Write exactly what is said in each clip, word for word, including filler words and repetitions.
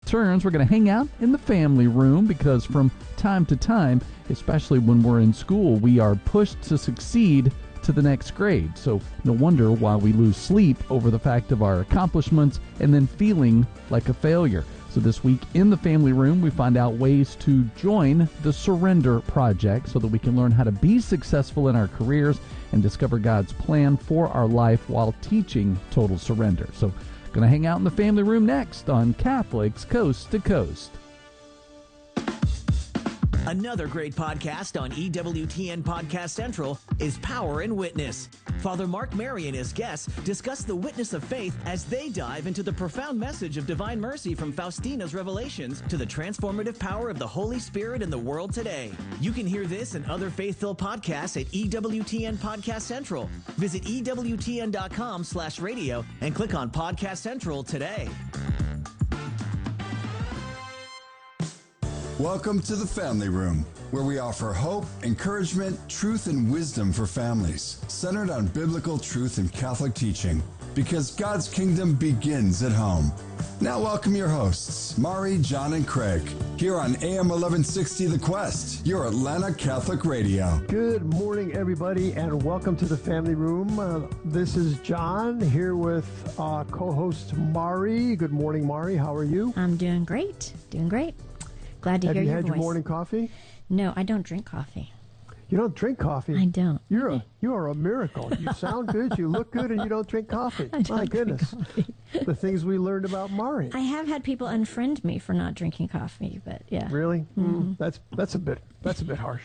turns. We're going to hang out in the family room because from time to time, especially when we're in school, we are pushed to succeed to the next grade. So no wonder why we lose sleep over the fact of our accomplishments and then feeling like a failure. So this week in the family room, we find out ways to join the Surrender Project so that we can learn how to be successful in our careers and discover God's plan for our life while teaching total surrender. So going to hang out in the family room next on Catholics Coast to Coast. Another great podcast on E W T N Podcast Central is Power and Witness. Father Mark Mary and his guests discuss the witness of faith as they dive into the profound message of divine mercy from Faustina's revelations to the transformative power of the Holy Spirit in the world today. You can hear this and other faith-filled podcasts at E W T N Podcast Central. Visit E W T N dot com slash radio and click on Podcast Central today. Welcome to the Family Room, where we offer hope, encouragement, truth, and wisdom for families, centered on biblical truth and Catholic teaching, because God's kingdom begins at home. Now welcome your hosts, Mari, John, and Craig, here on A M eleven sixty The Quest, your Atlanta Catholic radio. Good morning, everybody, and welcome to the Family Room. Uh, this is John, here with uh, co-host Mari. Good morning, Mari. How are you? I'm doing great. Doing great. Glad to Have hear you your had voice. your morning coffee? No, I don't drink coffee. You don't drink coffee? I don't. You're a you are a miracle. You sound good, you look good, and you don't drink coffee. I don't My goodness. drink coffee. The things we learned about Mari. I have had people unfriend me for not drinking coffee, but yeah. Really? Mm-hmm. Mm, that's that's a bit that's a bit harsh.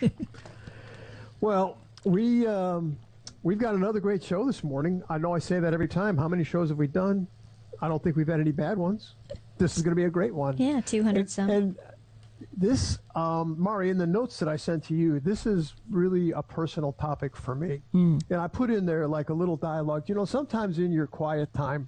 Well, we um, we've got another great show this morning. I know I say that every time. How many shows have we done? I don't think we've had any bad ones. This is going to be a great one. Yeah, two hundred and, some. And this, um, Mari, in the notes that I sent to you, this is really a personal topic for me. Mm. And I put in there like a little dialogue. You know, sometimes in your quiet time,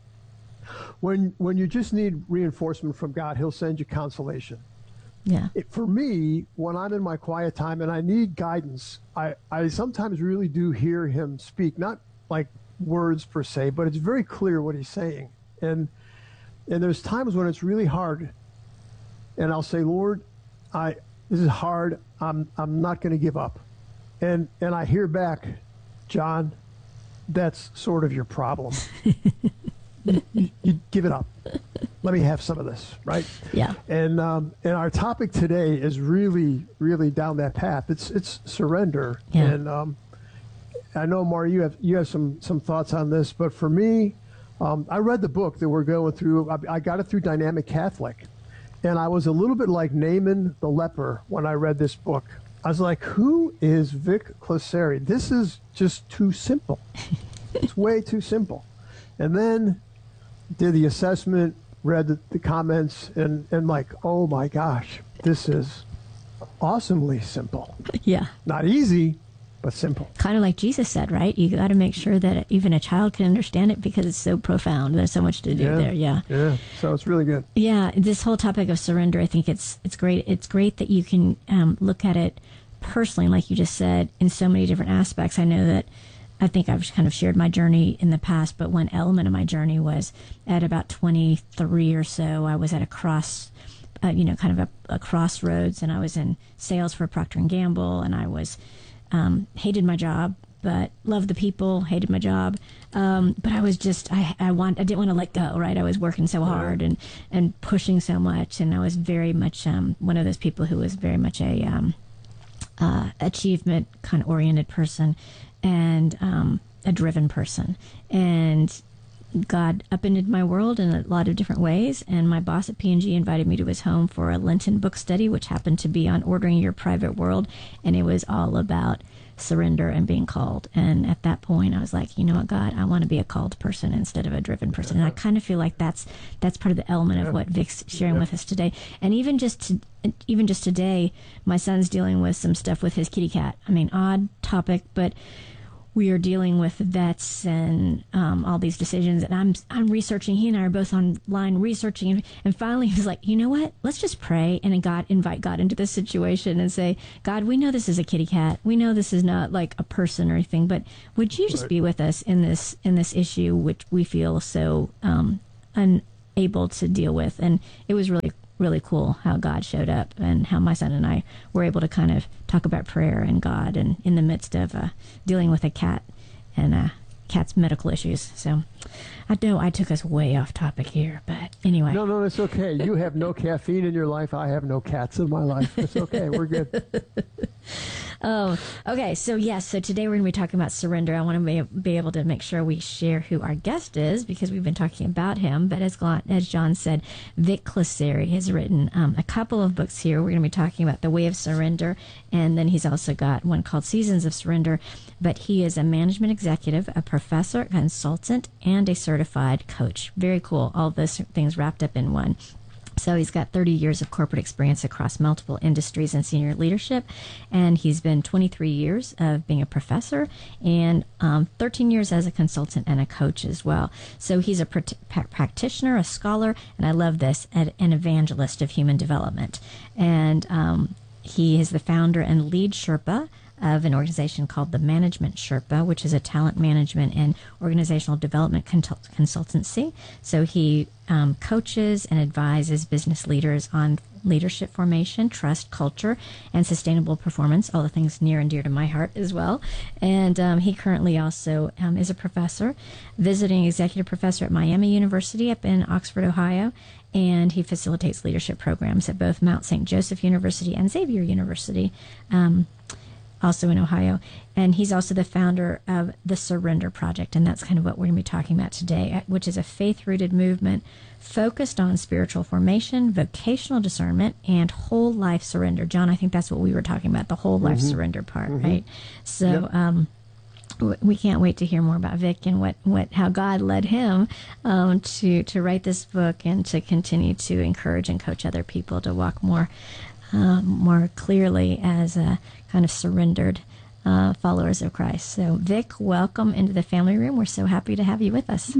when when you just need reinforcement from God, he'll send you consolation. Yeah. It, for me, when I'm in my quiet time and I need guidance, I, I sometimes really do hear him speak, not like words per se, but it's very clear what he's saying. And and there's times when it's really hard. And I'll say, Lord, I this is hard. I'm I'm not going to give up. And and I hear back, John, that's sort of your problem. you, you, you give it up. Let me have some of this, right? Yeah. And um, and our topic today is really, really down that path. It's it's surrender. Yeah. And um, I know, Mari, you have you have some some thoughts on this, but for me, um, I read the book that we're going through. I, I got it through Dynamic Catholic. And I was a little bit like Naaman the leper when I read this book. I was like, who is Vic Closari? This is just too simple. It's way too simple. And then did the assessment, read the, the comments, and, and like, oh my gosh, this is awesomely simple. Yeah. Not easy, but simple. Kind of like Jesus said, right? You got to make sure that even a child can understand it because it's so profound. There's so much to do Yeah. there. Yeah. Yeah. So it's really good. Yeah, this whole topic of surrender, I think it's it's great. It's great that you can um, look at it personally, like you just said, in so many different aspects. I know that I think I've kind of shared my journey in the past, but one element of my journey was at about twenty-three or so, I was at a cross, uh, you know, kind of a, a crossroads, and I was in sales for Procter and Gamble, and I was um, hated my job, but loved the people, hated my job. Um, but I was just, I, I want, I didn't want to let go, right? I was working so hard and, and pushing so much. And I was very much, um, one of those people who was very much a, um, uh, achievement kind of oriented person and, um, a driven person. And God upended my world in a lot of different ways. And my boss at P and G invited me to his home for a Lenten book study, which happened to be on ordering your private world. And it was all about surrender and being called. And at that point, I was like, you know what, God, I want to be a called person instead of a driven person. And I kind of feel like that's that's part of the element of what Vic's sharing with us today. And even just to, even just today, my son's dealing with some stuff with his kitty cat. I mean, odd topic, but we are dealing with vets and um, all these decisions, and I'm I'm researching. He and I are both online researching, and, and finally he was like, you know what? Let's just pray and God invite God into this situation and say, God, we know this is a kitty cat. We know this is not like a person or anything, but would you just Right. be with us in this in this issue, which we feel so um, un, able to deal with. And it was really, really cool how God showed up and how my son and I were able to kind of talk about prayer and God and in the midst of uh, dealing with a cat and uh, cat's medical issues. So I know I took us way off topic here, but anyway. No, no, it's okay. You have no caffeine in your life. I have no cats in my life. It's okay. We're good. Oh, okay. So yes, so today we're going to be talking about surrender. I want to be, be able to make sure we share who our guest is because we've been talking about him. But as Gla- as John said, Vic Clisari has written um, a couple of books here. We're going to be talking about The Way of Surrender, and then he's also got one called Seasons of Surrender. But he is a management executive, a professor, a consultant, and a certified coach. Very cool. All those things wrapped up in one. So he's got thirty years of corporate experience across multiple industries and senior leadership, and he's been twenty-three years of being a professor and um, thirteen years as a consultant and a coach as well. So he's a pr- practitioner, a scholar, and I love this, an evangelist of human development. And um, he is the founder and lead Sherpa of an organization called the Management Sherpa, which is a talent management and organizational development consult- consultancy. So he um, coaches and advises business leaders on leadership formation, trust, culture, and sustainable performance, all the things near and dear to my heart as well. And um, he currently also um, is a professor, visiting executive professor at Miami University up in Oxford, Ohio, and he facilitates leadership programs at both Mount Saint Joseph University and Xavier University, um, also in Ohio. And he's also the founder of the Surrender Project, and that's kind of what we're going to be talking about today, which is a faith-rooted movement focused on spiritual formation, vocational discernment, and whole life surrender. John, I think that's what we were talking about, the whole life mm-hmm. surrender part, mm-hmm. right? So yep. um, w- we can't wait to hear more about Vic and what, what how God led him um, to, to write this book and to continue to encourage and coach other people to walk more um, more clearly as a kind of surrendered uh, followers of Christ. So, Vic, welcome into the family room. We're so happy to have you with us.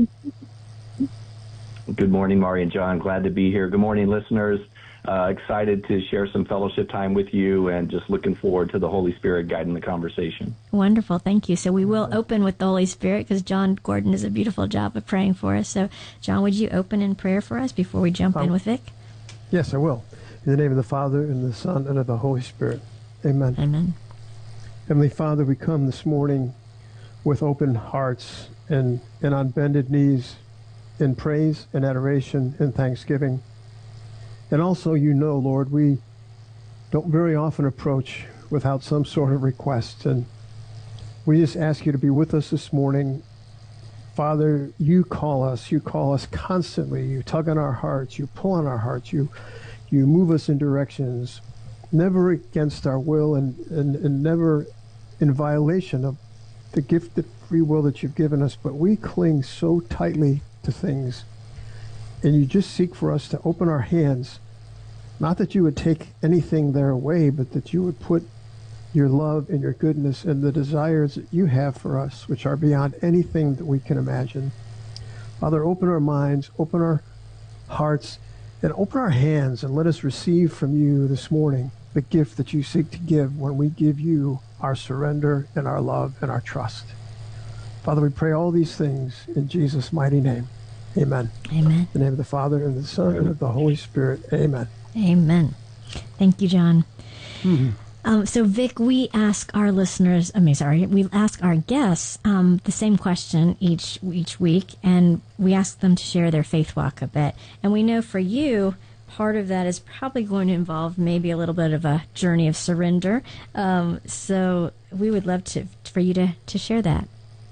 Good morning, Mari and John. Glad to be here. Good morning, listeners. Uh, excited to share some fellowship time with you and just looking forward to the Holy Spirit guiding the conversation. Wonderful. Thank you. So we will open with the Holy Spirit because John Gordon does a beautiful job of praying for us. So, John, would you open in prayer for us before we jump um, in with Vic? Yes, I will. In the name of the Father, and the Son, and of the Holy Spirit. Amen. Amen. Heavenly Father, we come this morning with open hearts and, and on bended knees in praise and adoration and thanksgiving. And also, you know, Lord, we don't very often approach without some sort of request. And we just ask you to be with us this morning. Father, you call us. You call us constantly. You tug on our hearts. You pull on our hearts. You, you move us in directions never against our will and, and, and never in violation of the gifted free will that you've given us. But we cling so tightly to things. And you just seek for us to open our hands. Not that you would take anything there away, but that you would put your love and your goodness and the desires that you have for us, which are beyond anything that we can imagine. Father, open our minds, open our hearts, and open our hands and let us receive from you this morning the gift that you seek to give when we give you our surrender and our love and our trust. Father, we pray all these things in Jesus' mighty name. Amen. Amen. In the name of the Father, and the Son, and of the Holy Spirit. Amen. Amen. Thank you, John. Mm-hmm. Um, so, Vic, we ask our listeners, I mean, sorry, we ask our guests um, the same question each each week, and we ask them to share their faith walk a bit. And we know for you, part of that is probably going to involve maybe a little bit of a journey of surrender. Um, so we would love to for you to, to share that.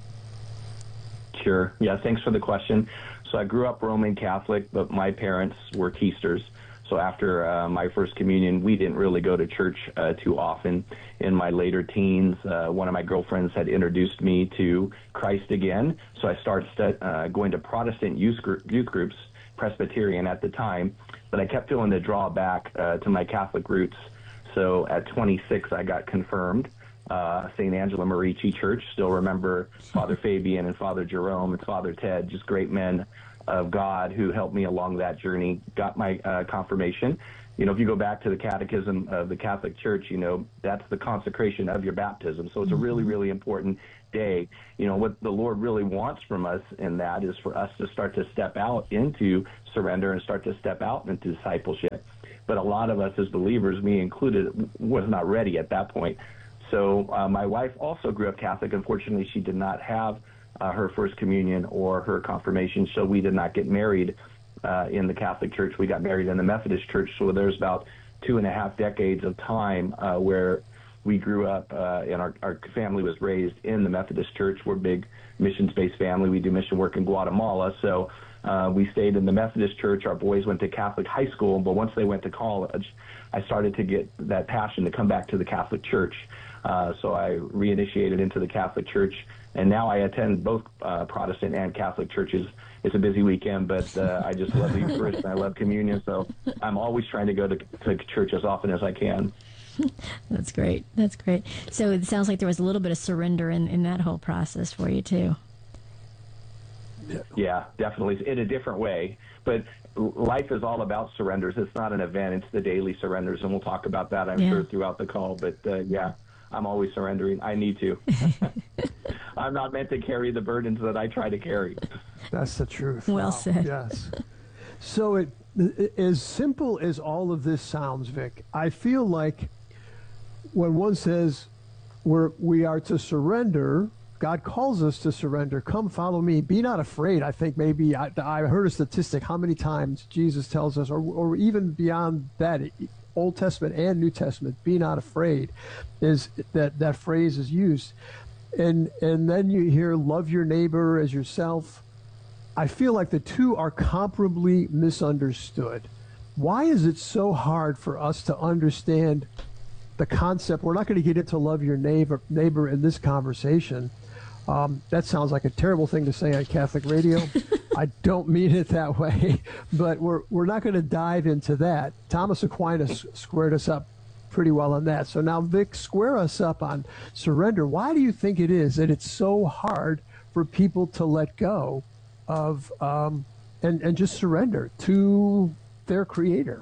Sure. Yeah, thanks for the question. So I grew up Roman Catholic, but my parents were Keisters. So after uh, my first communion, we didn't really go to church uh, too often. In my later teens, uh, one of my girlfriends had introduced me to Christ again. So I started uh, going to Protestant youth, group, youth groups, Presbyterian at the time, but I kept feeling the drawback uh, to my Catholic roots. So at twenty-six, I got confirmed. Uh, Saint Angela Merici Church. Still remember Father Fabian and Father Jerome and Father Ted, just great men of God who helped me along that journey. Got my uh, confirmation. You know, if you go back to the Catechism of the Catholic Church, you know, that's the consecration of your baptism. So it's a really, really important day. You know, what the Lord really wants from us in that is for us to start to step out into surrender and start to step out into discipleship. But a lot of us as believers, me included, was not ready at that point. So uh, my wife also grew up Catholic. Unfortunately, she did not have uh, her first communion or her confirmation, so we did not get married uh, in the Catholic Church. We got married in the Methodist Church, so there's about two and a half decades of time uh, where we grew up uh, and our, our family was raised in the Methodist Church. We're a big missions-based family. We do mission work in Guatemala, so uh, we stayed in the Methodist Church. Our boys went to Catholic high school, but once they went to college, I started to get that passion to come back to the Catholic Church. Uh, so I reinitiated into the Catholic Church, and now I attend both uh, Protestant and Catholic churches. It's a busy weekend, but uh, I just love the Eucharist and I love communion, so I'm always trying to go to, to church as often as I can. That's great. That's great. So it sounds like there was a little bit of surrender in, in that whole process for you, too. Yeah, definitely, in a different way. But life is all about surrenders. It's not an event. It's the daily surrenders, and we'll talk about that, I'm yeah. sure, throughout the call. But, uh, yeah, I'm always surrendering. I need to. I'm not meant to carry the burdens that I try to carry. That's the truth. Well wow. said. Yes. So it, as simple as all of this sounds, Vic, I feel like when one says we're, we are to surrender, God calls us to surrender. Come follow me. Be not afraid. I think maybe I, I heard a statistic how many times Jesus tells us, or, or even beyond that, Old Testament and New Testament, be not afraid, is that that phrase is used. And and then you hear love your neighbor as yourself. I feel like the two are comparably misunderstood. Why is it so hard for us to understand the concept? We're not going to get into love your neighbor neighbor in this conversation. Um, that sounds like a terrible thing to say on Catholic radio. I don't mean it that way, but we're we're not going to dive into that. Thomas Aquinas squared us up pretty well on that. So now, Vic, square us up on surrender. Why do you think it is that it's so hard for people to let go of um, and and just surrender to their Creator?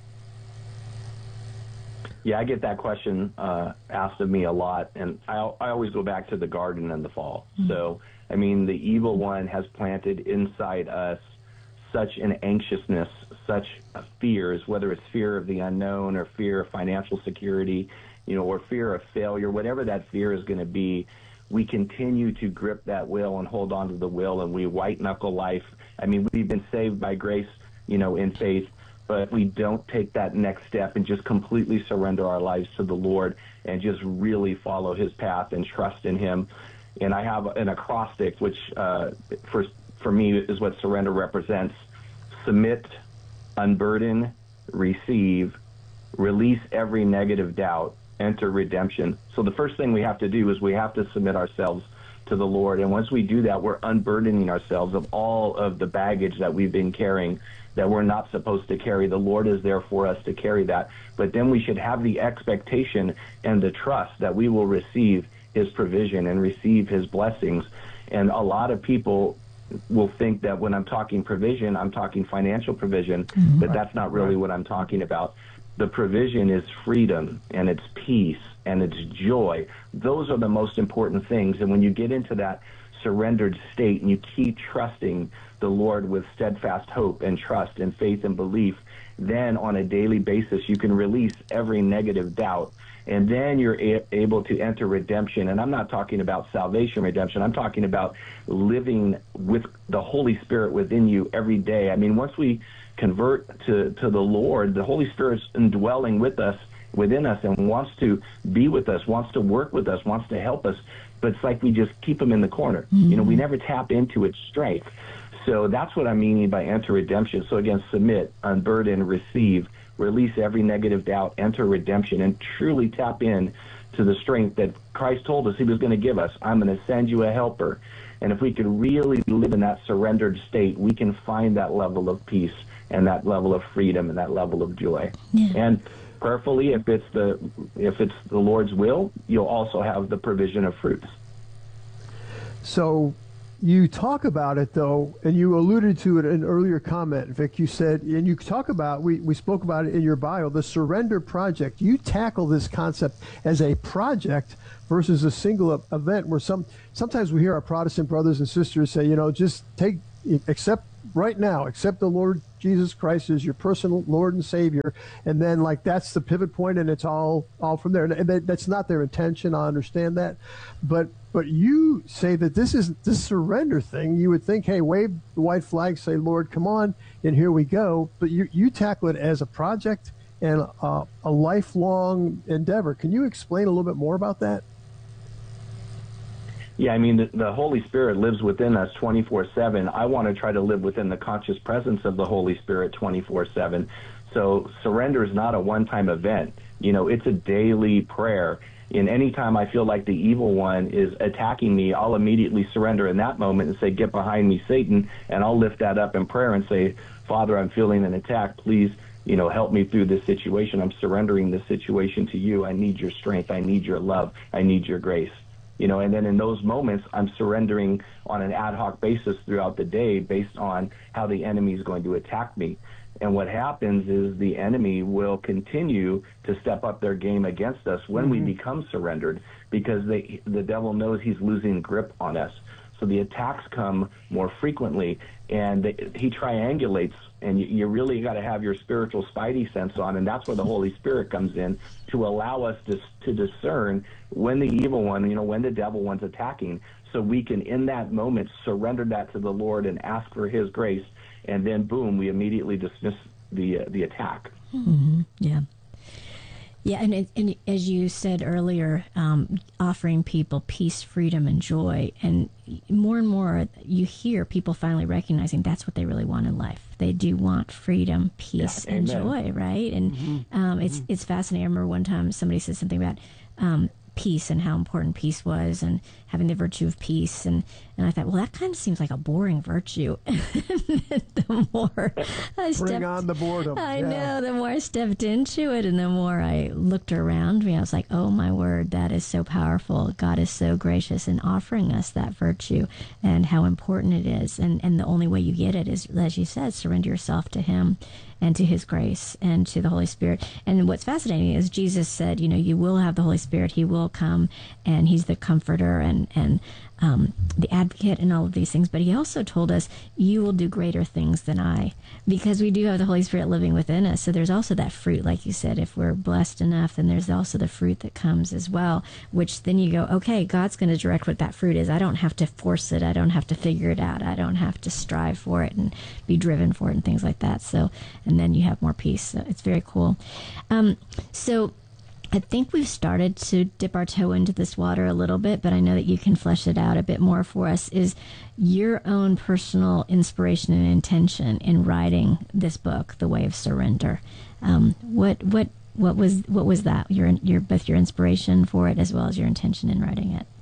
Yeah, I get that question uh, asked of me a lot, and I, I always go back to the garden in the fall. Mm-hmm. So, I mean, the evil one has planted inside us such an anxiousness, such fears, whether it's fear of the unknown or fear of financial security, you know, or fear of failure, whatever that fear is going to be. We continue to grip that will and hold on to the will, and we white-knuckle life. I mean, we've been saved by grace, you know, in faith, but we don't take that next step and just completely surrender our lives to the Lord and just really follow his path and trust in him. And I have an acrostic, which uh, for, for me is what surrender represents: submit, unburden, receive, release every negative doubt, enter redemption. So the first thing we have to do is we have to submit ourselves to the Lord. And once we do that, we're unburdening ourselves of all of the baggage that we've been carrying that we're not supposed to carry. The Lord is there for us to carry that. But then we should have the expectation and the trust that we will receive his provision and receive his blessings. And a lot of people will think that when I'm talking provision, I'm talking financial provision, mm-hmm. but that's not really what I'm talking about. The provision is freedom, and it's peace, and it's joy. Those are the most important things. And when you get into that surrendered state and you keep trusting the Lord with steadfast hope and trust and faith and belief, then on a daily basis you can release every negative doubt. And then you're a- able to enter redemption. And I'm not talking about salvation redemption. I'm talking about living with the Holy Spirit within you every day. I mean, once we convert to, to the Lord, the Holy Spirit's indwelling with us, within us, and wants to be with us, wants to work with us, wants to help us. But it's like we just keep him in the corner. Mm-hmm. You know, we never tap into its strength. So that's what I'm meaning by enter redemption. So again, submit, unburden, receive, release every negative doubt, enter redemption, and truly tap in to the strength that Christ told us he was going to give us. I'm going to send you a helper. And if we could really live in that surrendered state, we can find that level of peace and that level of freedom and that level of joy. Yeah. And prayerfully, if it's the if it's the Lord's will, you'll also have the provision of fruits. So you talk about it, though, and you alluded to it in an earlier comment, Vic. You said, and you talk about, we, we spoke about it in your bio, the Surrender Project. You tackle this concept as a project versus a single event where some sometimes we hear our Protestant brothers and sisters say, you know, just take, accept right now, accept the Lord Jesus Christ as your personal Lord and Savior, and then like that's the pivot point, and it's all all from there. And that, that's not their intention. I understand that, but but you say that this is this surrender thing. You would think, hey, wave the white flag, say, Lord, come on, and here we go. But you you tackle it as a project and a, a lifelong endeavor. Can you explain a little bit more about that? Yeah, I mean, the, the Holy Spirit lives within us twenty-four seven. I want to try to live within the conscious presence of the Holy Spirit twenty-four seven. So surrender is not a one-time event. You know, it's a daily prayer. And any time I feel like the evil one is attacking me, I'll immediately surrender in that moment and say, get behind me, Satan, and I'll lift that up in prayer and say, Father, I'm feeling an attack. Please, you know, help me through this situation. I'm surrendering this situation to you. I need your strength. I need your love. I need your grace. You know, and then in those moments, I'm surrendering on an ad hoc basis throughout the day based on how the enemy is going to attack me. And what happens is the enemy will continue to step up their game against us when mm-hmm. we become surrendered, because they, the devil knows he's losing grip on us. So the attacks come more frequently, and they, he triangulates, and you, you really got to have your spiritual spidey sense on, and that's where the Holy Spirit comes in to allow us to, to discern when the evil one, you know, when the devil one's attacking, so we can, in that moment, surrender that to the Lord and ask for his grace, and then, boom, we immediately dismiss the uh, the attack. Mm-hmm. Yeah. Yeah, and, it, and as you said earlier, um, offering people peace, freedom, and joy. And more and more you hear people finally recognizing that's what they really want in life. They do want freedom, peace, yeah, and joy, right? And mm-hmm. um, it's mm-hmm. it's fascinating. I remember one time somebody said something about um, peace and how important peace was and having the virtue of peace. And, and I thought, well, that kind of seems like a boring virtue. The more I stepped, Bring on the boredom. I yeah. know, the more I stepped into it and the more I looked around me, I was like, oh, my word, that is so powerful. God is so gracious in offering us that virtue and how important it is. And, and the only way you get it is, as you said, surrender yourself to him and to his grace and to the Holy Spirit. And what's fascinating is Jesus said, you know, you will have the Holy Spirit. He will come, and he's the comforter and, and um, the advocate and all of these things. But he also told us, you will do greater things than I, because we do have the Holy Spirit living within us. So there's also that fruit, like you said, if we're blessed enough, then there's also the fruit that comes as well, which then you go, okay, God's going to direct what that fruit is. I don't have to force it. I don't have to figure it out. I don't have to strive for it and be driven for it and things like that. So, and then you have more peace. So it's very cool. Um, so I think we've started to dip our toe into this water a little bit, but I know that you can flesh it out a bit more for us. Is your own personal inspiration and intention in writing this book, The Way of Surrender? Um, what what what was what was that? Your your both your inspiration for it as well as your intention in writing it.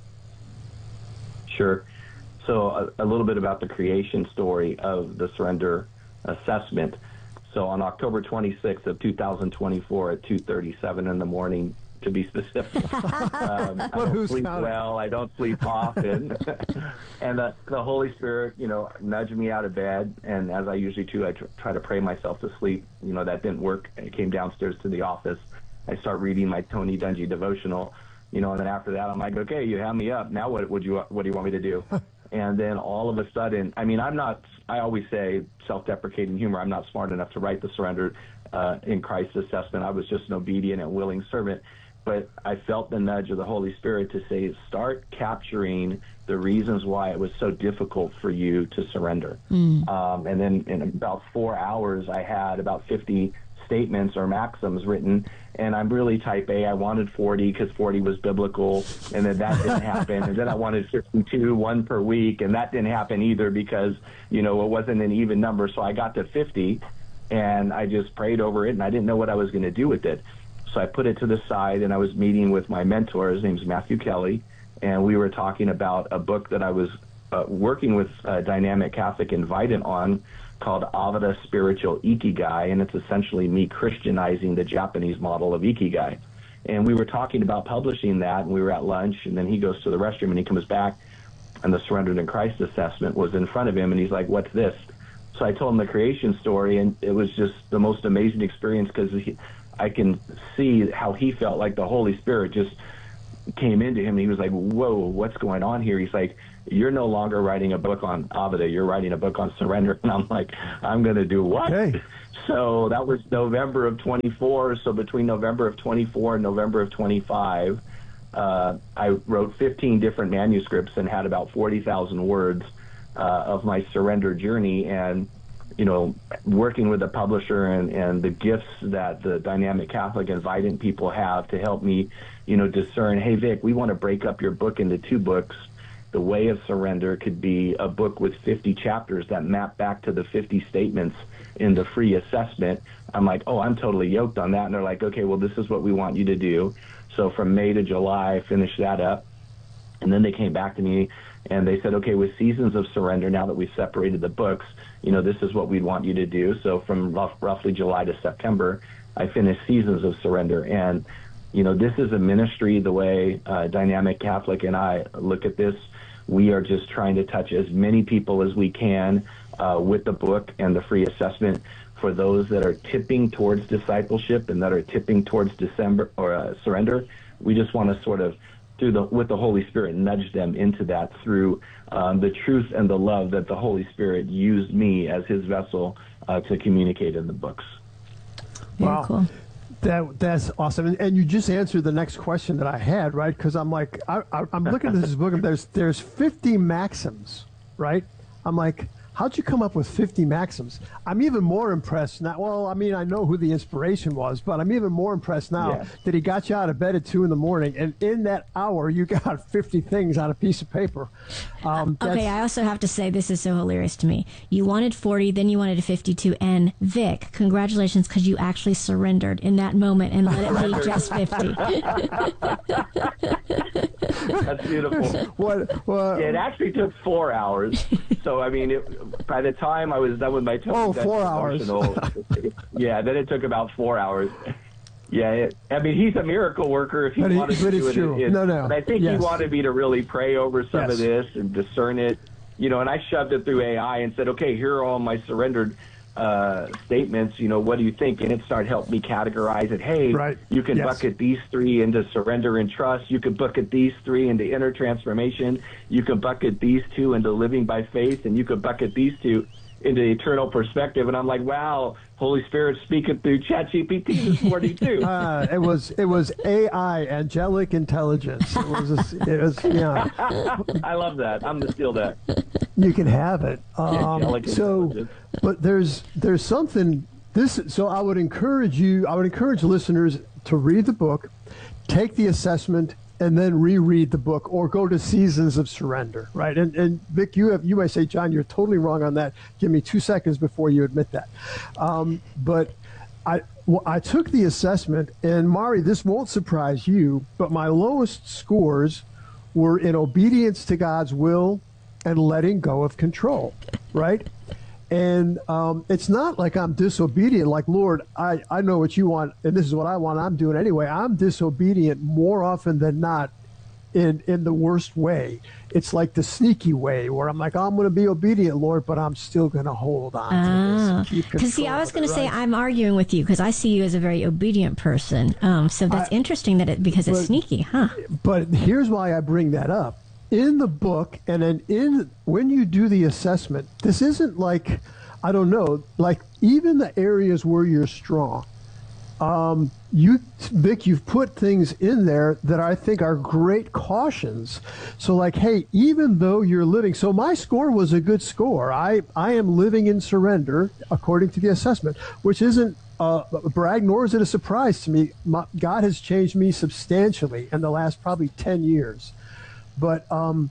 Sure. So a, a little bit about the creation story of the surrender assessment. So on October twenty-sixth of two thousand twenty-four at two thirty-seven in the morning, to be specific, um, I don't sleep counting? well, I don't sleep often, and the, the Holy Spirit, you know, nudged me out of bed, and as I usually do, I tr- try to pray myself to sleep. You know, that didn't work. I came downstairs to the office. I start reading my Tony Dungy devotional, you know, and then after that, I'm like, okay, you have me up. Now what would you, what do you want me to do? And then all of a sudden, I mean, I'm not, I always say self-deprecating humor, I'm not smart enough to write the surrender uh, in Christ assessment. I was just an obedient and willing servant. But I felt the nudge of the Holy Spirit to say, start capturing the reasons why it was so difficult for you to surrender. Mm. Um, and then in about four hours, I had about fifty statements or maxims written, and I'm really type A. I wanted forty because forty was biblical, and then that didn't happen. And then I wanted fifty-two, one per week, and that didn't happen either because, you know, it wasn't an even number. So I got to fifty, and I just prayed over it, and I didn't know what I was going to do with it. So I put it to the side, and I was meeting with my mentor. His name's Matthew Kelly, and we were talking about a book that I was uh, working with uh, Dynamic Catholic Invited on, called Avada Spiritual Ikigai, and it's essentially me Christianizing the Japanese model of Ikigai. And we were talking about publishing that, and we were at lunch, and then he goes to the restroom, and he comes back, and the Surrendered in Christ assessment was in front of him, and he's like, "What's this?" So I told him the creation story, and it was just the most amazing experience because I can see how he felt like the Holy Spirit just came into him. He was like, "Whoa, what's going on here?" He's like, "You're no longer writing a book on Avada, you're writing a book on surrender." And I'm like, "I'm going to do what?" Okay. So that was November of twenty-four. So between November of twenty-four and November of twenty-five, uh, I wrote fifteen different manuscripts and had about forty thousand words uh, of my surrender journey. And, you know, working with a publisher and, and the gifts that the Dynamic Catholic and Vidant people have to help me, you know, discern, hey, Vic, we want to break up your book into two books. The Way of Surrender could be a book with fifty chapters that map back to the fifty statements in the free assessment. I'm like, oh, I'm totally yoked on that. And they're like, okay, well, this is what we want you to do. So from May to July, I finished that up. And then they came back to me and they said, okay, with Seasons of Surrender, now that we've separated the books, you know, this is what we'd want you to do. So from rough, roughly July to September, I finished Seasons of Surrender. And, you know, this is a ministry the way uh, Dynamic Catholic and I look at this. We are just trying to touch as many people as we can uh, with the book and the free assessment for those that are tipping towards discipleship and that are tipping towards December or uh, surrender. We just want to sort of, through the with the Holy Spirit, nudge them into that through um, the truth and the love that the Holy Spirit used me as his vessel uh, to communicate in the books. Very Wow. cool. That that's awesome, and, and you just answered the next question that I had, right? Because I'm like, I, I, I'm looking at this book, and there's there's fifty maxims, right? I'm like, how'd you come up with fifty maxims? I'm even more impressed now. Well, I mean, I know who the inspiration was, but I'm even more impressed now Yeah. that he got you out of bed at two in the morning, and in that hour, you got fifty things on a piece of paper. Um, Okay, that's- I also have to say this is so hilarious to me. You wanted forty, then you wanted fifty-two, and Vic, congratulations, because you actually surrendered in that moment and let it be just fifty. That's beautiful. what? what It actually took four hours. So, I mean, it, by the time I was done with my Tony Oh, Dunn four hours. devotional, yeah, then it took about four hours. Yeah, it, I mean, he's a miracle worker if he But he- wanted to but do it's it. true. It- No, no. But I think Yes. he wanted me to really pray over some Yes. of this and discern it. You know, and I shoved it through A I and said, okay, here are all my surrendered uh, statements. You know, what do you think? And it started helping me categorize it. Hey, Right. you can Yes. bucket these three into surrender and trust. You can bucket these three into inner transformation. You can bucket these two into living by faith. And you can bucket these two into eternal perspective. And I'm like, wow, Holy Spirit speaking through ChatGPT this morning too. Uh, it was it was A I, angelic intelligence. It was a, it was yeah. I love that. I'm gonna steal that. You can have it. Um, Angelic so, intelligence. but there's there's something this. So I would encourage you. I would encourage listeners to read the book, take the assessment, and then reread the book, or go to Seasons of Surrender. Right. And and Vic, you have you might say, John, you're totally wrong on that. Give me two seconds before you admit that. Um, but I well, I took the assessment, and Mari, this won't surprise you, but my lowest scores were in obedience to God's will and letting go of control, right? And um, it's not like I'm disobedient, like, Lord, I, I know what you want, and this is what I want, I'm doing anyway. I'm disobedient more often than not in in the worst way. It's like the sneaky way where I'm like, I'm going to be obedient, Lord, but I'm still going to hold on Ah, to this. because see, I was going to say right? I'm arguing with you because I see you as a very obedient person. Um, so that's I- interesting that it because it's but- sneaky, huh? But here's why I bring that up. In the book, and then in when you do the assessment, this isn't like, I don't know, like even the areas where you're strong. Um, you, Vic, you've put things in there that I think are great cautions. So like, hey, even though you're living, so my score was a good score. I, I am living in surrender according to the assessment, which isn't uh, a brag, nor is it a surprise to me. My, God has changed me substantially in the last probably ten years. But um,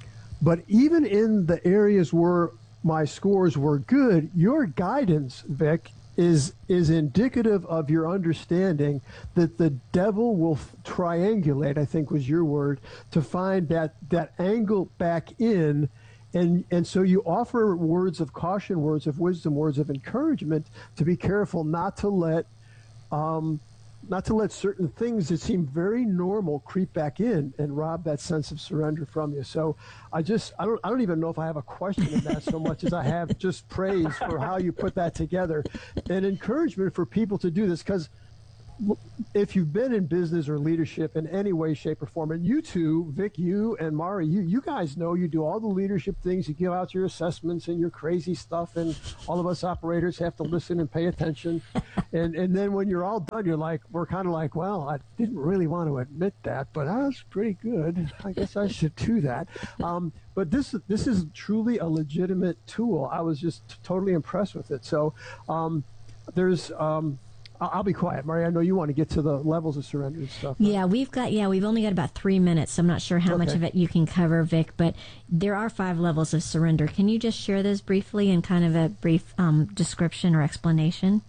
but even in the areas where my scores were good, your guidance, Vic, is is indicative of your understanding that the devil will f- triangulate, I think was your word, to find that that angle back in. And and so you offer words of caution, words of wisdom, words of encouragement to be careful not to let um, not to let certain things that seem very normal creep back in and rob that sense of surrender from you. So I just, I don't, I don't even know if I have a question in that so much as I have just praise for how you put that together and encouragement for people to do this. Because if you've been in business or leadership in any way, shape, or form, and you two, Vic, you and Mari, you, you guys know you do all the leadership things, you give out your assessments and your crazy stuff, and all of us operators have to listen and pay attention. and and then when you're all done, you're like, we're kind of like, well, I didn't really want to admit that, but that was pretty good. I guess I should do that. Um, but this this is truly a legitimate tool. I was just totally impressed with it. So um, there's... Um, I'll be quiet, Mari. I know you want to get to the levels of surrender and stuff. Right? Yeah, we've got yeah, we've only got about three minutes, so I'm not sure how okay. much of it you can cover, Vic. But there are five levels of surrender. Can you just share those briefly in kind of a brief um, description or explanation?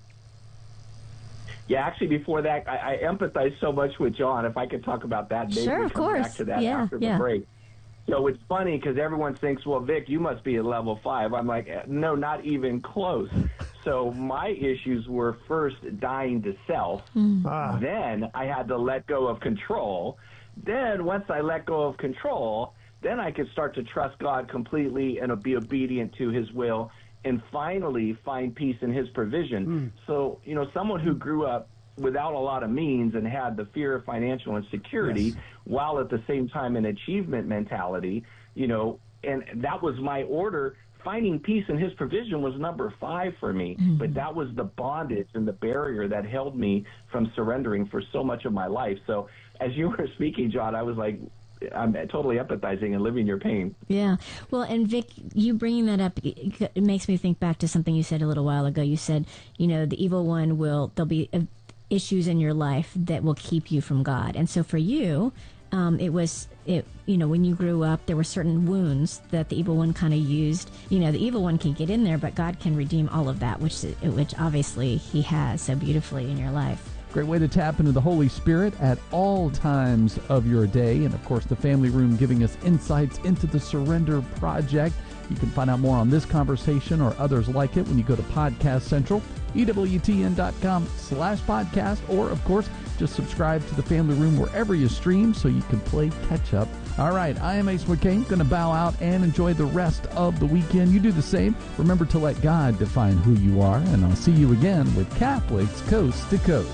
Yeah, actually, before that, I, I empathize so much with John. If I could talk about that, maybe sure, we of come course. back to that yeah, after yeah. the break. So it's funny because everyone thinks, well, Vic, you must be at level five. I'm like, no, not even close. So my issues were first dying to self. Mm. Ah. Then I had to let go of control. Then once I let go of control, then I could start to trust God completely and be obedient to his will and finally find peace in his provision. Mm. So, you know, someone who grew up without a lot of means and had the fear of financial insecurity, yes. while at the same time an achievement mentality, you know, and that was my order. Finding peace in his provision was number five for me, mm-hmm. but that was the bondage and the barrier that held me from surrendering for so much of my life. So as you were speaking, John, I was like, I'm totally empathizing and living your pain. Yeah. Well, and Vic, you bringing that up, it makes me think back to something you said a little while ago. You said, you know, the evil one will, there'll be a, issues in your life that will keep you from God. And so for you, um, it was, it you know, when you grew up, there were certain wounds that the evil one kind of used. You know, the evil one can get in there, but God can redeem all of that, which which obviously he has so beautifully in your life. Great way to tap into the Holy Spirit at all times of your day. And of course, the Family Room giving us insights into the Surrender Project. You can find out more on this conversation or others like it when you go to Podcast Central, E W T N dot com slash podcast, or of course, just subscribe to the Family Room wherever you stream so you can play catch up. All right, I am Ace McCain, going to bow out and enjoy the rest of the weekend. You do the same. Remember to let God define who you are, and I'll see you again with Catholics Coast to Coast.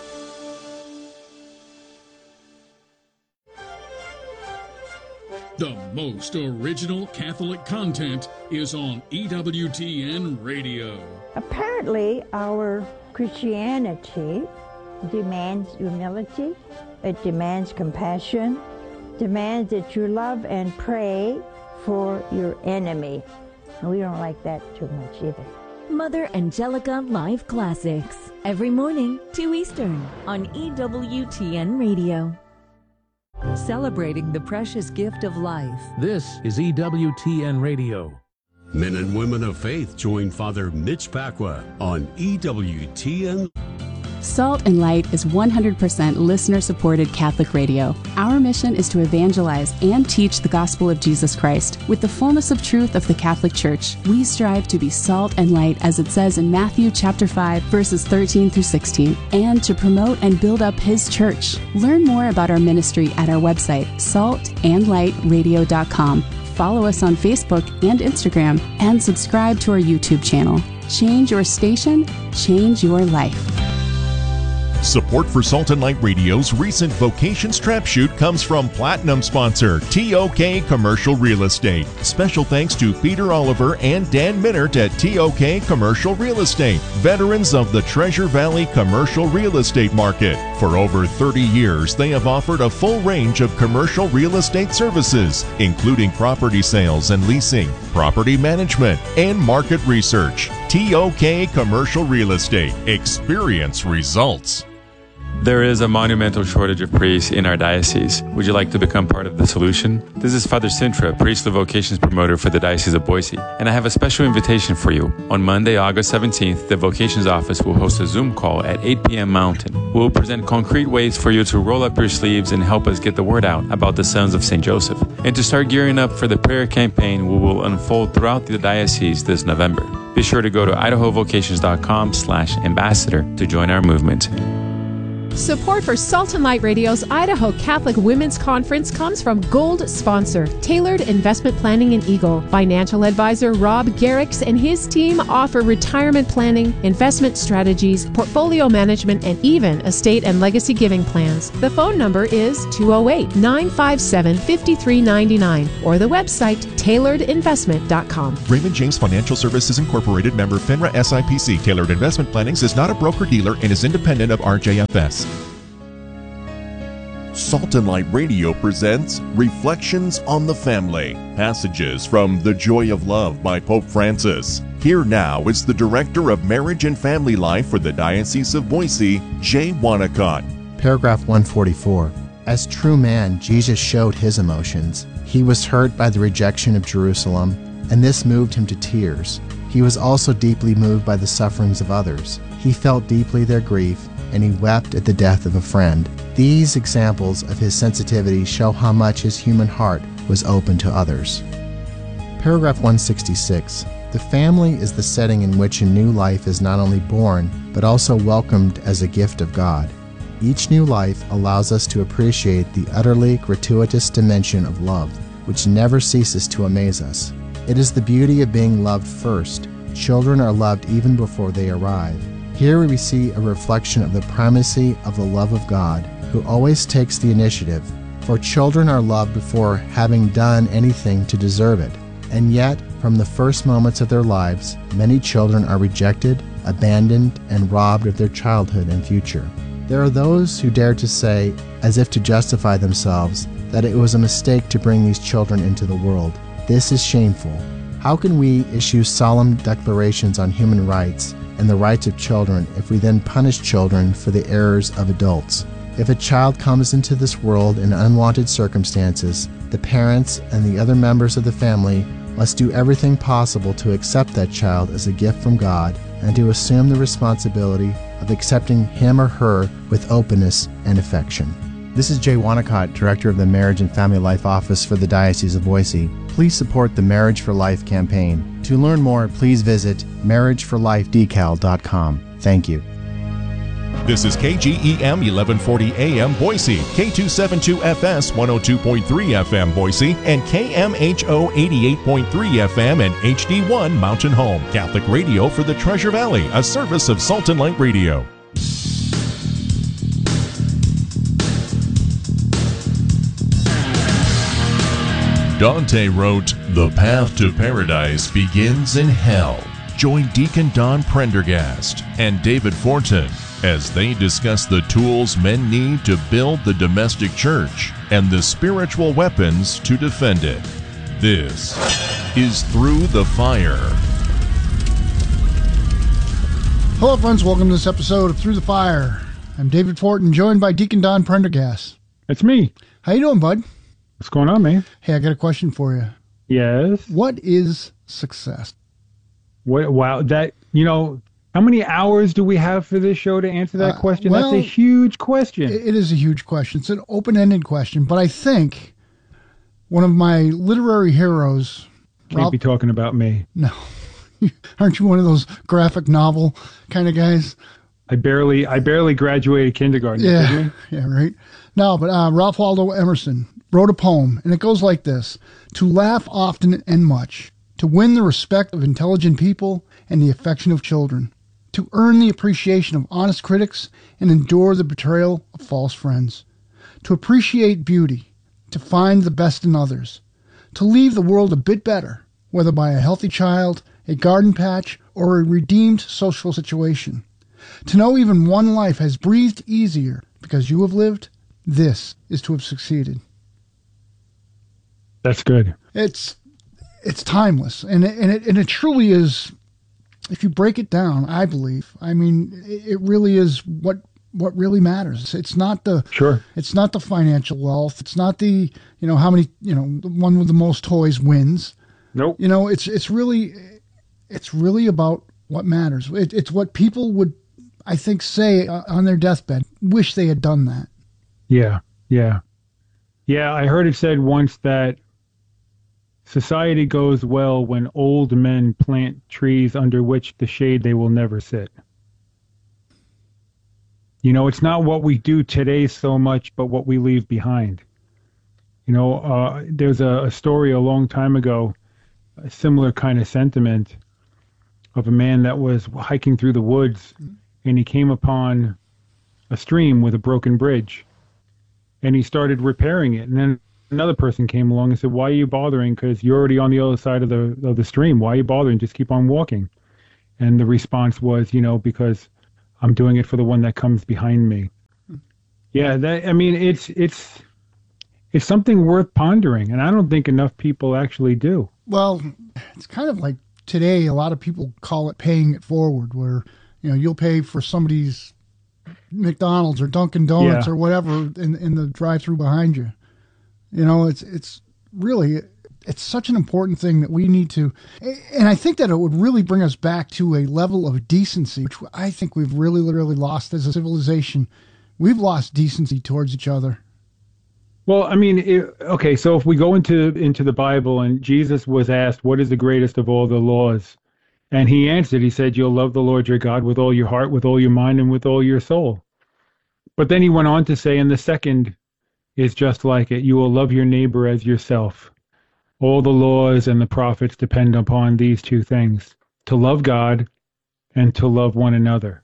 The most original Catholic content is on E W T N Radio. Apparently, our Christianity demands humility, it demands compassion, demands that you love and pray for your enemy. And we don't like that too much either. Mother Angelica Live Classics, every morning, two Eastern, on E W T N Radio. Celebrating the precious gift of life. This is E W T N Radio. Men and women of faith join Father Mitch Pacwa on E W T N. Salt and Light is one hundred percent listener-supported Catholic radio. Our mission is to evangelize and teach the gospel of Jesus Christ with the fullness of truth of the Catholic Church. We strive to be salt and light, as it says in Matthew chapter five, verses thirteen through sixteen, and to promote and build up His church. Learn more about our ministry at our website, salt and light radio dot com. Follow us on Facebook and Instagram, and subscribe to our YouTube channel. Change your station, change your life. Support for Salt and Light Radio's recent Vocation Strap Shoot comes from Platinum sponsor T O K Commercial Real Estate. Special thanks to Peter Oliver and Dan Minert at T O K Commercial Real Estate, veterans of the Treasure Valley commercial real estate market. For over thirty years, they have offered a full range of commercial real estate services, including property sales and leasing, property management, and market research. T O K Commercial Real Estate. Experience results. There is a monumental shortage of priests in our diocese. Would you like to become part of the solution? This is Father Sintra, priestly vocations promoter for the Diocese of Boise, and I have a special invitation for you. On Monday, August seventeenth, the Vocations Office will host a Zoom call at eight p.m. Mountain. We will present concrete ways for you to roll up your sleeves and help us get the word out about the Sons of Saint Joseph. And to start gearing up for the prayer campaign we will unfold throughout the diocese this November. Be sure to go to idaho vocations dot com slash ambassador to join our movement. Support for Salt and Light Radio's Idaho Catholic Women's Conference comes from Gold Sponsor, Tailored Investment Planning in Eagle. Financial advisor Rob Garrix and his team offer retirement planning, investment strategies, portfolio management, and even estate and legacy giving plans. The phone number is two oh eight, nine five seven, five three nine nine or the website tailored investment dot com. Raymond James Financial Services Incorporated, member FINRA S I P C. Tailored Investment Plannings is not a broker-dealer and is independent of R J F S. Salt and Light Radio presents Reflections on the Family, passages from The Joy of Love by Pope Francis. Here now is the Director of Marriage and Family Life for the Diocese of Boise, Jay Wanacott. Paragraph one forty-four. As true man, Jesus showed his emotions. He was hurt by the rejection of Jerusalem, and this moved him to tears. He was also deeply moved by the sufferings of others. He felt deeply their grief, and he wept at the death of a friend. These examples of his sensitivity show how much his human heart was open to others. Paragraph one sixty-six. The family is the setting in which a new life is not only born, but also welcomed as a gift of God. Each new life allows us to appreciate the utterly gratuitous dimension of love, which never ceases to amaze us. It is the beauty of being loved first. Children are loved even before they arrive. Here we see a reflection of the primacy of the love of God, who always takes the initiative, for children are loved before having done anything to deserve it. And yet, from the first moments of their lives, many children are rejected, abandoned, and robbed of their childhood and future. There are those who dare to say, as if to justify themselves, that it was a mistake to bring these children into the world. This is shameful. How can we issue solemn declarations on human rights and the rights of children if we then punish children for the errors of adults? If a child comes into this world in unwanted circumstances, the parents and the other members of the family must do everything possible to accept that child as a gift from God and to assume the responsibility of accepting him or her with openness and affection. This is Jay Wanacott, Director of the Marriage and Family Life Office for the Diocese of Boise. Please support the Marriage for Life campaign. To learn more, please visit marriage for life decal dot com. Thank you. This is K G E M eleven forty A M Boise, K two seventy-two F S one oh two point three F M Boise, and K M H O eighty-eight point three F M and H D one Mountain Home. Catholic radio for the Treasure Valley, a service of Salt and Light Radio. Dante wrote, "The path to paradise begins in hell." Join Deacon Don Prendergast and David Fortin as they discuss the tools men need to build the domestic church and the spiritual weapons to defend it. This is Through the Fire. Hello friends, welcome to this episode of Through the Fire. I'm David Fortin, joined by Deacon Don Prendergast. It's me. How you doing, bud? What's going on, man? Hey, I got a question for you. Yes? What is success? What, wow, that, you know, how many hours do we have for this show to answer that Uh, question? well, That's a huge question. It is a huge question. It's an open-ended question, but I think one of my literary heroes... Can't Ralph, be talking about me. No. Aren't you one of those graphic novel kind of guys? I barely I barely graduated kindergarten. Yeah, didn't yeah, right. No, but uh, Ralph Waldo Emerson wrote a poem, and it goes like this: to laugh often and much, to win the respect of intelligent people and the affection of children, to earn the appreciation of honest critics and endure the betrayal of false friends, to appreciate beauty, to find the best in others, to leave the world a bit better, whether by a healthy child, a garden patch, or a redeemed social situation. To know even one life has breathed easier because you have lived, this is to have succeeded. That's good. It's it's timeless, and it, and it and it truly is. If you break it down, I believe. I mean, it, it really is what what really matters. It's not the sure. It's not the financial wealth. It's not the you know how many you know the one with the most toys wins. Nope. You know, it's it's really it's really about what matters. It, it's what people would, I think, say uh, on their deathbed. Wish they had done that. Yeah, yeah, yeah. I heard it said once that society goes well when old men plant trees under which the shade they will never sit. You know, it's not what we do today so much, but what we leave behind. You know, uh, there's a, a story a long time ago, a similar kind of sentiment of a man that was hiking through the woods, and he came upon a stream with a broken bridge, and he started repairing it. And then another person came along and said, "Why are you bothering? Because you're already on the other side of the of the stream. Why are you bothering? Just keep on walking." And the response was, you know, because I'm doing it for the one that comes behind me. Yeah, that I mean, it's it's it's something worth pondering, and I don't think enough people actually do. Well, it's kind of like today, a lot of people call it paying it forward, where, you know, you'll pay for somebody's McDonald's or Dunkin' Donuts Yeah. or whatever in in the drive-through behind you. You know, it's it's really it's such an important thing that we need to, and I think that it would really bring us back to a level of decency, which I think we've really, literally lost as a civilization. We've lost decency towards each other. Well, I mean, it, okay, so if we go into into the Bible, and Jesus was asked, what is the greatest of all the laws? And he answered, he said, you'll love the Lord your God with all your heart, with all your mind, and with all your soul. But then he went on to say, and the second is just like it, you will love your neighbor as yourself. All the laws and the prophets depend upon these two things, to love God and to love one another.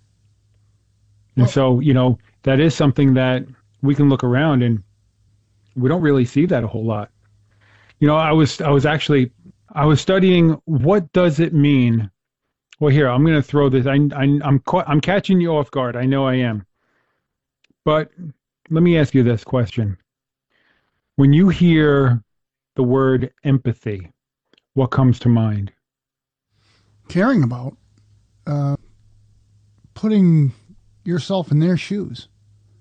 And Well- so, you know, that is something that we can look around, and we don't really see that a whole lot. You know, I was I was actually I was studying, what does it mean? Well, here, I'm going to throw this. I, I I'm ca- I'm catching you off guard. I know I am. But let me ask you this question. When you hear the word empathy, what comes to mind? Caring about, uh, putting yourself in their shoes.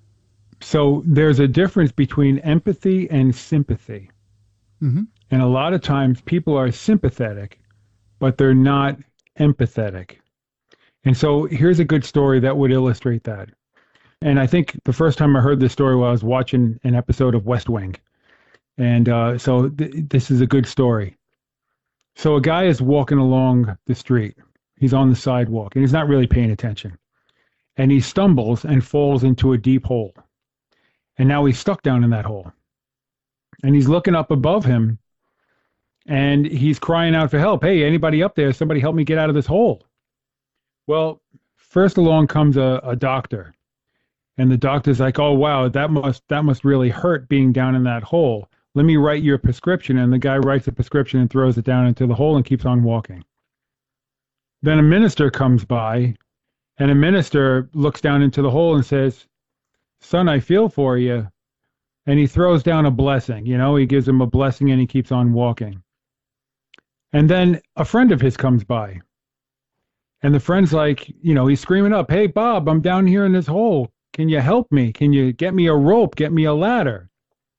So there's a difference between empathy and sympathy. Mm-hmm. And a lot of times people are sympathetic, but they're not empathetic. And so here's a good story that would illustrate that. And I think the first time I heard this story while I was watching an episode of West Wing. And uh, so th- this is a good story. So a guy is walking along the street. He's on the sidewalk, and he's not really paying attention. And he stumbles and falls into a deep hole. And now he's stuck down in that hole. And he's looking up above him, and he's crying out for help. Hey, anybody up there? Somebody help me get out of this hole. Well, first along comes a, a doctor. And the doctor's like, oh, wow, that must that must really hurt being down in that hole. Let me write your prescription. And the guy writes a prescription and throws it down into the hole and keeps on walking. Then a minister comes by, and a minister looks down into the hole and says, son, I feel for you. And he throws down a blessing. You know, he gives him a blessing, and he keeps on walking. And then a friend of his comes by. And the friend's like, you know, he's screaming up, hey, Bob, I'm down here in this hole. Can you help me? Can you get me a rope? Get me a ladder?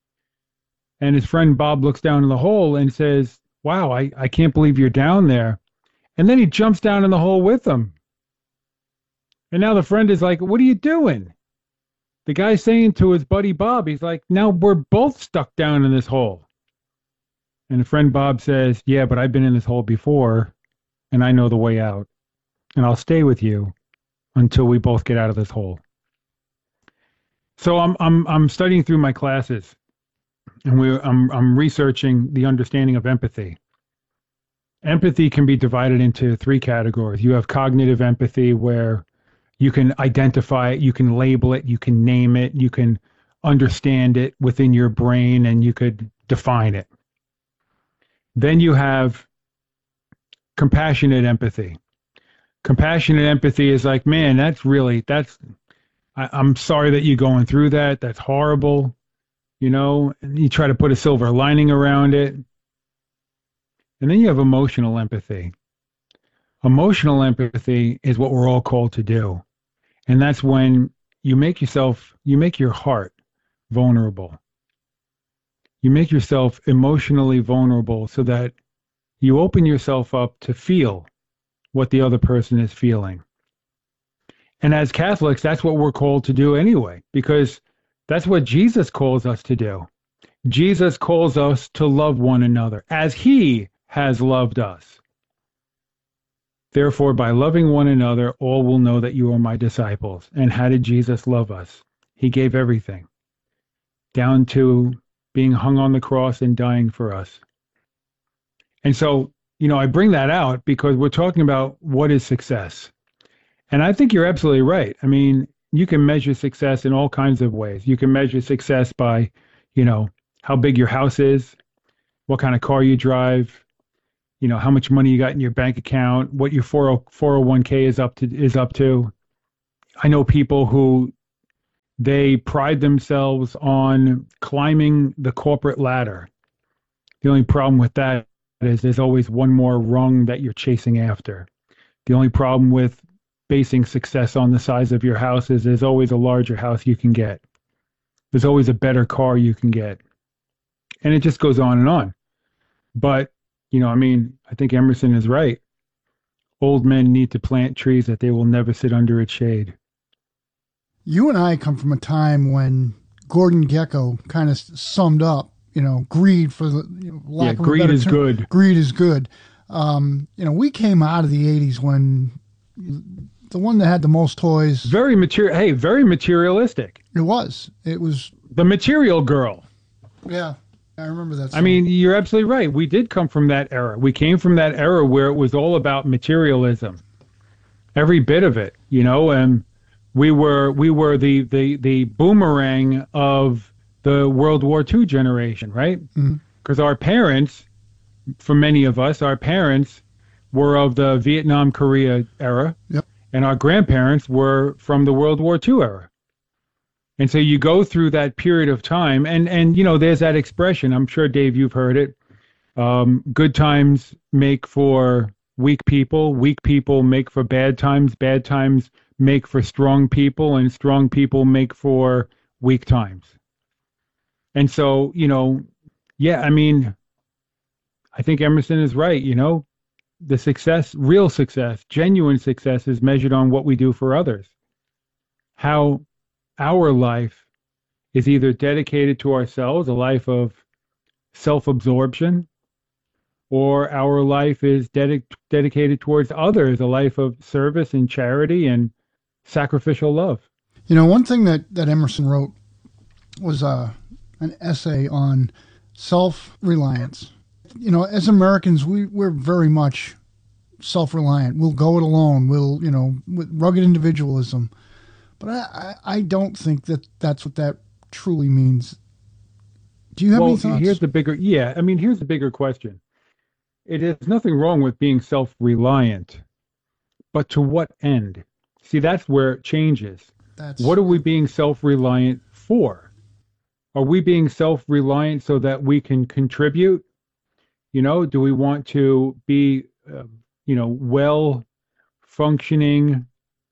And his friend Bob looks down in the hole and says, wow, I, I can't believe you're down there. And then he jumps down in the hole with him. And now the friend is like, what are you doing? The guy's saying to his buddy Bob, he's like, now we're both stuck down in this hole. And the friend Bob says, yeah, but I've been in this hole before, and I know the way out. And I'll stay with you until we both get out of this hole. So I'm I'm I'm studying through my classes, and we I'm I'm researching the understanding of empathy. Empathy can be divided into three categories. You have cognitive empathy, where you can identify it, you can label it, you can name it, you can understand it within your brain, and you could define it. Then you have compassionate empathy. Compassionate empathy is like, man, that's really, that's, I, I'm sorry that you're going through that. That's horrible. You know, and you try to put a silver lining around it. And then you have emotional empathy. Emotional empathy is what we're all called to do. And that's when you make yourself, you make your heart vulnerable. You make yourself emotionally vulnerable so that you open yourself up to feel what the other person is feeling. And as Catholics, that's what we're called to do anyway, because that's what Jesus calls us to do. Jesus calls us to love one another as he has loved us. Therefore, by loving one another, all will know that you are my disciples. And how did Jesus love us? He gave everything, down to being hung on the cross and dying for us. And so, you know, I bring that out because we're talking about what is success. And I think you're absolutely right. I mean, you can measure success in all kinds of ways. You can measure success by, you know, how big your house is, what kind of car you drive, you know, how much money you got in your bank account, what your four oh one k is up to is up to. I know people who they pride themselves on climbing the corporate ladder. The only problem with that is there's always one more rung that you're chasing after. The only problem with basing success on the size of your house is there's always a larger house you can get. There's always a better car you can get. And it just goes on and on. But, you know, I mean, I think Emerson is right. Old men need to plant trees that they will never sit under its shade. You and I come from a time when Gordon Gekko kind of summed up, you know, greed for the you know, lack yeah, of greed a better is term. good. Greed is good. Um, you know, we came out of the eighties when the one that had the most toys. Very material. Hey, very materialistic. It was. It was the material girl. Yeah, I remember that song. I mean, you're absolutely right. We did come from that era. We came from that era where it was all about materialism, every bit of it. You know, and we were we were the the the boomerang of the World War Two generation, right? Because mm-hmm. our parents, for many of us, our parents were of the Vietnam, Korea era, yep. and our grandparents were from the World War Two era. And so you go through that period of time, and, and you know, there's that expression, I'm sure, Dave, you've heard it, um, good times make for weak people, weak people make for bad times, bad times make for strong people, and strong people make for weak times. And so, you know, yeah, I mean, I think Emerson is right, you know, the success, real success, genuine success is measured on what we do for others. How our life is either dedicated to ourselves, a life of self-absorption, or our life is ded- dedicated towards others, a life of service and charity and sacrificial love. You know, one thing that, that Emerson wrote was uh, an essay on self-reliance. You know, as Americans, we, we're very much self-reliant. We'll go it alone. We'll, you know, with rugged individualism. But I, I don't think that that's what that truly means. Do you have well, any thoughts? Here's the bigger, yeah, I mean, here's the bigger question. It is nothing wrong with being self-reliant, but to what end? See, that's where it changes. That's, what are we being self-reliant for? Are we being self-reliant so that we can contribute? You know, do we want to be, uh, you know, well-functioning,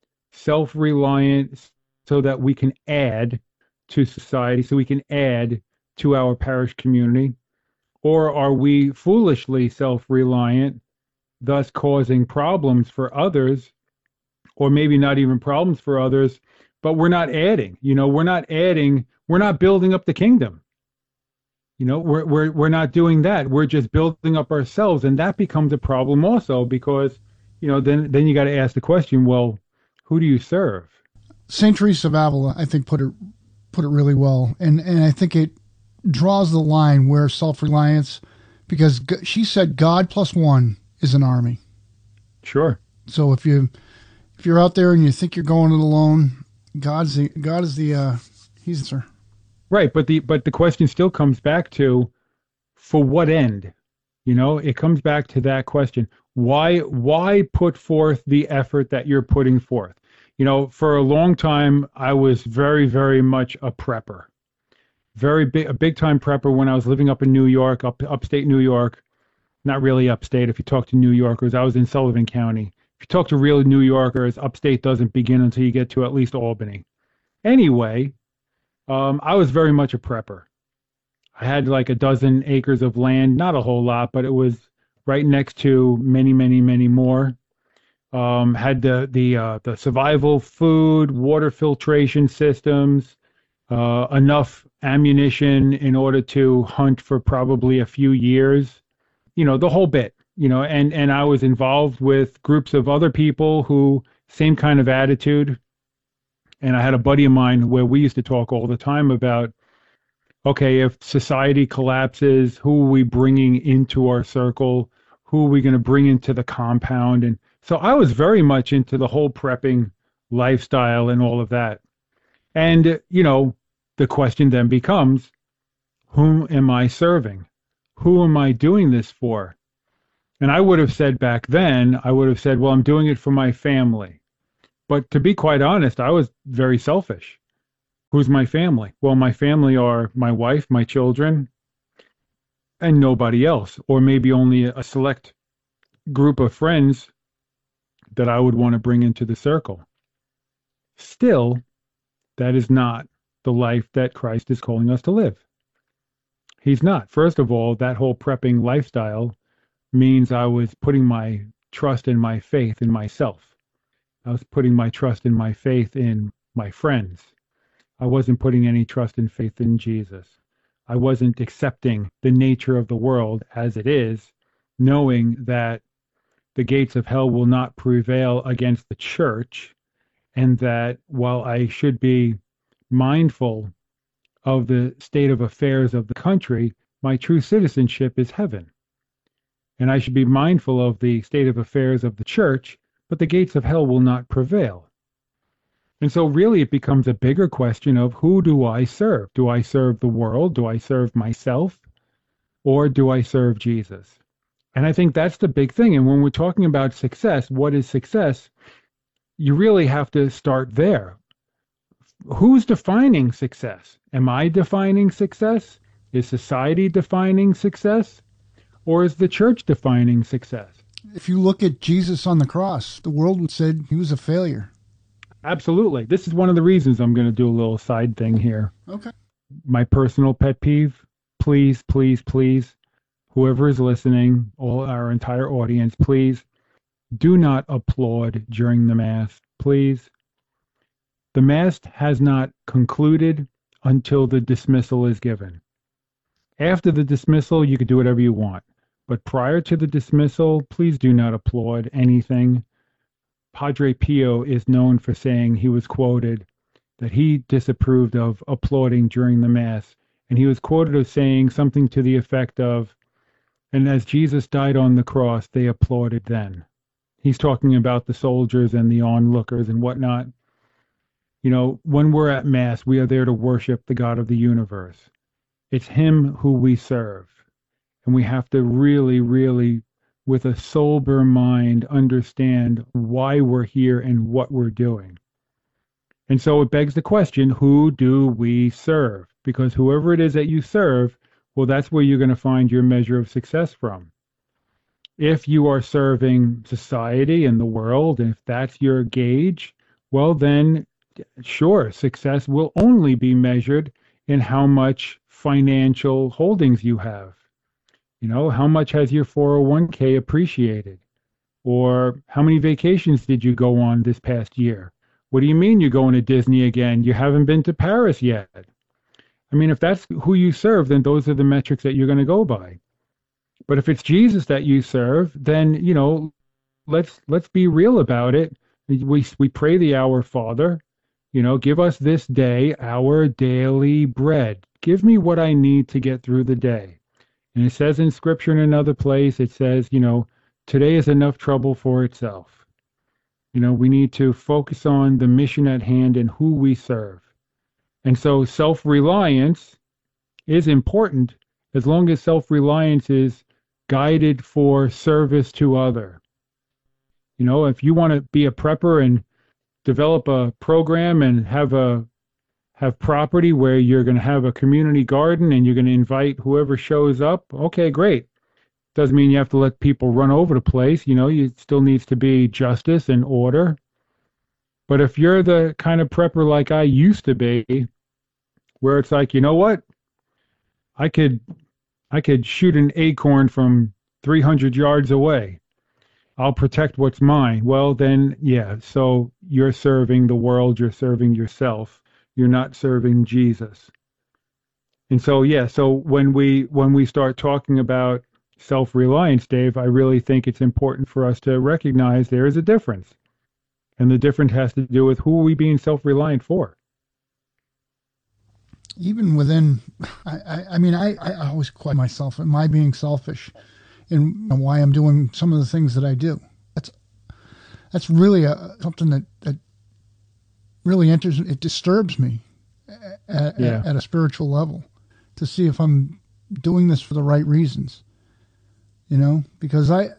self-reliant so that we can add to society, so we can add to our parish community? Or are we foolishly self-reliant, thus causing problems for others, or maybe not even problems for others, but we're not adding, you know, we're not adding, we're not building up the kingdom. You know, we're we're we're not doing that. We're just building up ourselves, and that becomes a problem also because, you know, then then you got to ask the question, well, who do you serve? Saint Teresa of Avila, I think, put it put it really well, and and I think it draws the line where self-reliance, because she said God plus one is an army. Sure. So if you if you're out there and you think you're going it alone, God's the God is the uh, he's the answer. Right, but the but the question still comes back to, for what end? You know, it comes back to that question. Why why put forth the effort that you're putting forth? You know, for a long time, I was very, very much a prepper. Very big, a big time prepper when I was living up in New York, up upstate New York. Not really upstate. If you talk to New Yorkers, I was in Sullivan County. If you talk to real New Yorkers, upstate doesn't begin until you get to at least Albany. Anyway, um, I was very much a prepper. I had like a dozen acres of land, not a whole lot, but it was right next to many, many, many more. Um, had the the uh, the survival food, water filtration systems, uh, enough ammunition in order to hunt for probably a few years. You know, the whole bit. you know, and, and I was involved with groups of other people who, same kind of attitude. And I had a buddy of mine where we used to talk all the time about, okay, if society collapses, who are we bringing into our circle? Who are we going to bring into the compound? And so I was very much into the whole prepping lifestyle and all of that. And, you know, the question then becomes, whom am I serving? Who am I doing this for? And I would have said back then, I would have said, well, I'm doing it for my family. But to be quite honest, I was very selfish. Who's my family? Well, my family are my wife, my children, and nobody else, or maybe only a select group of friends that I would want to bring into the circle. Still, that is not the life that Christ is calling us to live. He's not. First of all, that whole prepping lifestyle means I was putting my trust and my faith in myself. I was putting my trust and my faith in my friends. I wasn't putting any trust and faith in Jesus. I wasn't accepting the nature of the world as it is, knowing that the gates of hell will not prevail against the church, and that while I should be mindful of the state of affairs of the country, my true citizenship is heaven. And I should be mindful of the state of affairs of the church, but the gates of hell will not prevail. And so really it becomes a bigger question of, who do I serve? Do I serve the world? Do I serve myself? Or do I serve Jesus? And I think that's the big thing. And when we're talking about success, what is success? You really have to start there. Who's defining success? Am I defining success? Is society defining success? Or is the church defining success? If you look at Jesus on the cross, the world would say he was a failure. Absolutely. This is one of the reasons I'm going to do a little side thing here. Okay. My personal pet peeve, please, please, please, whoever is listening, all our entire audience, please do not applaud during the Mass. Please. The Mass has not concluded until the dismissal is given. After the dismissal, you can do whatever you want. But prior to the dismissal, please do not applaud anything. Padre Pio is known for saying, he was quoted, that he disapproved of applauding during the Mass. And he was quoted as saying something to the effect of, and as Jesus died on the cross, they applauded then. He's talking about the soldiers and the onlookers and whatnot. You know, when we're at Mass, we are there to worship the God of the universe. It's him who we serve. And we have to really, really, with a sober mind, understand why we're here and what we're doing. And so it begs the question, who do we serve? Because whoever it is that you serve, well, that's where you're going to find your measure of success from. If you are serving society and the world, and if that's your gauge, well, then, sure, success will only be measured in how much financial holdings you have. You know, how much has your four oh one k appreciated? Or how many vacations did you go on this past year? What do you mean you're going to Disney again? You haven't been to Paris yet. I mean, if that's who you serve, then those are the metrics that you're going to go by. But if it's Jesus that you serve, then, you know, let's let's be real about it. We we pray the Our Father, you know, give us this day our daily bread. Give me what I need to get through the day. And it says in Scripture in another place, it says, you know, today is enough trouble for itself. You know, we need to focus on the mission at hand and who we serve. And so self-reliance is important as long as self-reliance is guided for service to other. You know, if you want to be a prepper and develop a program and have a have property where you're going to have a community garden and you're going to invite whoever shows up, okay, great. Doesn't mean you have to let people run over the place. You know, you still needs to be justice and order. But if you're the kind of prepper like I used to be, where it's like, you know what? I could I could shoot an acorn from three hundred yards away. I'll protect what's mine. Well, then, yeah, so you're serving the world, you're serving yourself. You're not serving Jesus. And so, yeah, so when we when we start talking about self-reliance, Dave, I really think it's important for us to recognize there is a difference. And the difference has to do with who are we being self-reliant for. Even within, I, I, I mean, I, I always question myself, am I being selfish in why I'm doing some of the things that I do? That's that's really a, something that, that really enters, it disturbs me at, yeah. at, at a spiritual level to see if I'm doing this for the right reasons, you know, because I,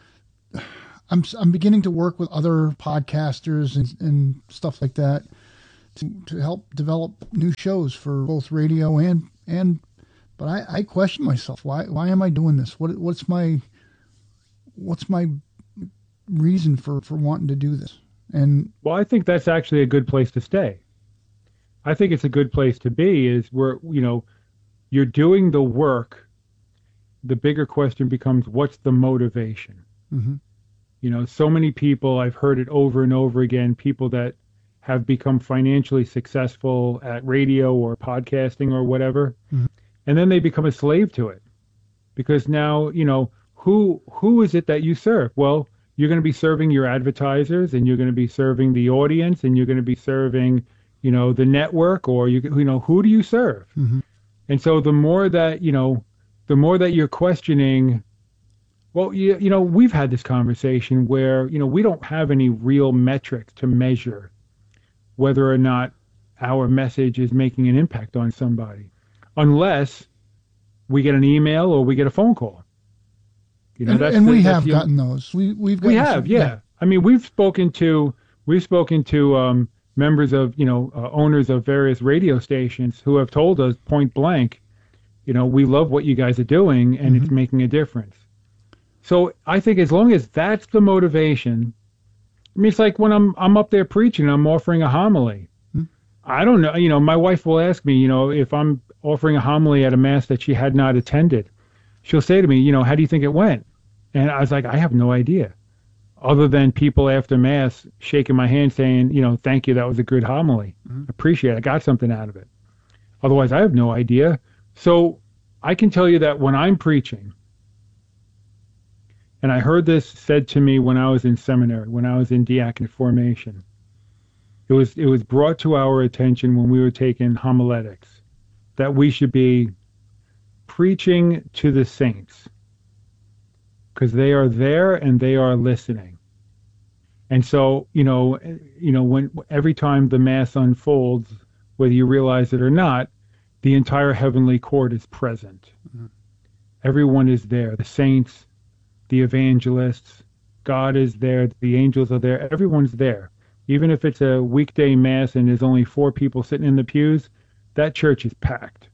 I'm, I'm beginning to work with other podcasters and, and stuff like that to, to help develop new shows for both radio and, and, but I, I question myself. Why, why am I doing this? What, what's my, what's my reason for, for wanting to do this? And well, I think that's actually a good place to stay. I think it's a good place to be is where, you know, you're doing the work. The bigger question becomes, what's the motivation? Mm-hmm. You know, so many people, I've heard it over and over again, people that have become financially successful at radio or podcasting or whatever, mm-hmm. and then they become a slave to it. Because now, you know, who who is it that you serve? Well, you're going to be serving your advertisers, and you're going to be serving the audience, and you're going to be serving, you know, the network, or, you you know, who do you serve? Mm-hmm. And so the more that, you know, the more that you're questioning, well, you, you know, we've had this conversation where, you know, we don't have any real metrics to measure whether or not our message is making an impact on somebody, unless we get an email or we get a phone call. You know, and, that's and the, we that's have the, gotten those. We we've we gotten have, some, yeah. yeah. I mean, we've spoken to we've spoken to um, members of, you know, uh, owners of various radio stations who have told us point blank, you know, we love what you guys are doing, and mm-hmm. it's making a difference. So I think as long as that's the motivation, I mean, it's like when I'm I'm up there preaching, I'm offering a homily. Mm-hmm. I don't know, you know, my wife will ask me, you know, if I'm offering a homily at a mass that she had not attended. She'll say to me, you know, how do you think it went? And I was like, I have no idea, other than people after mass shaking my hand saying, you know, thank you, that was a good homily. Mm-hmm. Appreciate it. I got something out of it. Otherwise, I have no idea. So I can tell you that when I'm preaching, and I heard this said to me when I was in seminary, when I was in diaconate formation, it was it was brought to our attention when we were taking homiletics that we should be preaching to the saints, because they are there and they are listening. And so, you know, you know, when every time the mass unfolds, whether you realize it or not, the entire heavenly court is present. Mm-hmm. Everyone is there. The saints, the evangelists, God is there. The angels are there. Everyone's there. Even if it's a weekday mass and there's only four people sitting in the pews, that church is packed.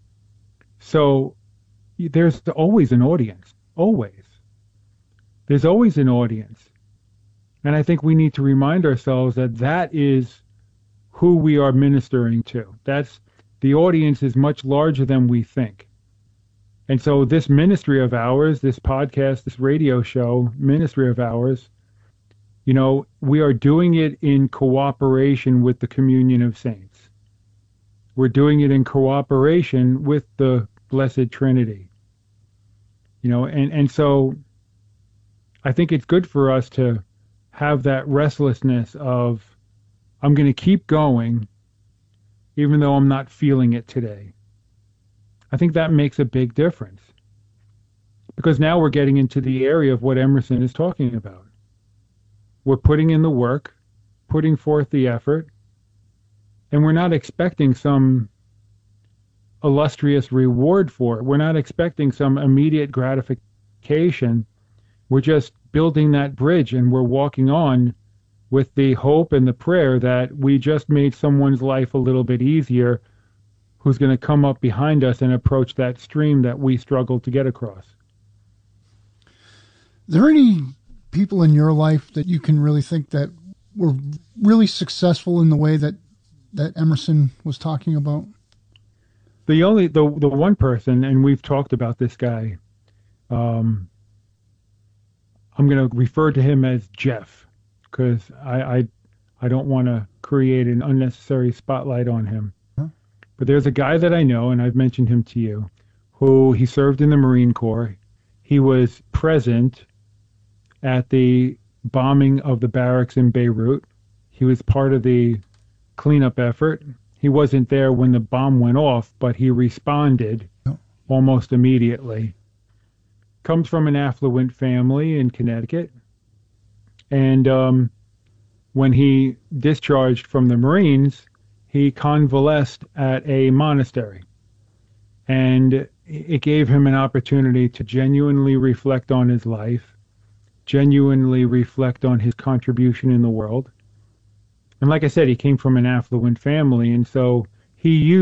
So there's always an audience. Always. There's always an audience. And I think we need to remind ourselves that that is who we are ministering to. That's the audience is much larger than we think. And so this ministry of ours, this podcast, this radio show, ministry of ours, you know, we are doing it in cooperation with the communion of saints. We're doing it in cooperation with the Blessed Trinity. You know, and, and so I think it's good for us to have that restlessness of, I'm going to keep going even though I'm not feeling it today. I think that makes a big difference, because now we're getting into the area of what Emerson is talking about. We're putting in the work, putting forth the effort, and we're not expecting some illustrious reward for it. We're not expecting some immediate gratification. We're just building that bridge, and we're walking on with the hope and the prayer that we just made someone's life a little bit easier who's going to come up behind us and approach that stream that we struggled to get across. Are there any people in your life that you can really think that were really successful in the way that, that Emerson was talking about? The only, the the one person, and we've talked about this guy, um, I'm going to refer to him as Jeff, because I, I I don't want to create an unnecessary spotlight on him. Huh? But there's a guy that I know, and I've mentioned him to you, who he served in the Marine Corps. He was present at the bombing of the barracks in Beirut. He was part of the cleanup effort. He wasn't there when the bomb went off, but he responded almost immediately. Comes from an affluent family in Connecticut. And um, when he discharged from the Marines, he convalesced at a monastery. And it gave him an opportunity to genuinely reflect on his life, genuinely reflect on his contribution in the world. And like I said, he came from an affluent family, and so he used